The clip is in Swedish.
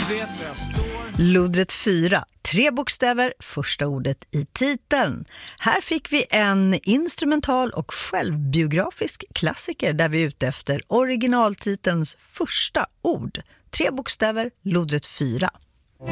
vet var jag står. Lodrätt 4, 3 bokstäver, första ordet i titeln. Här fick vi en instrumental och självbiografisk klassiker där vi är ute efter originaltitelns första ord. 3 bokstäver, lodrätt 4.